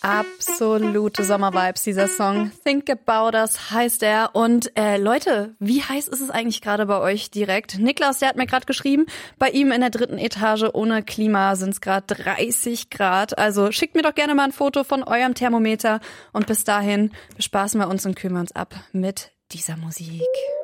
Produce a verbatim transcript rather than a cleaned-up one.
Absolute Sommervibes, dieser Song. Think About Us heißt er. Und äh, Leute, wie heiß ist es eigentlich gerade bei euch direkt? Niklas, der hat mir gerade geschrieben, bei ihm in der dritten Etage ohne Klima sind es gerade dreißig Grad. Also schickt mir doch gerne mal ein Foto von eurem Thermometer. Und bis dahin bespaßen wir uns und kühlen wir uns ab mit dieser Musik.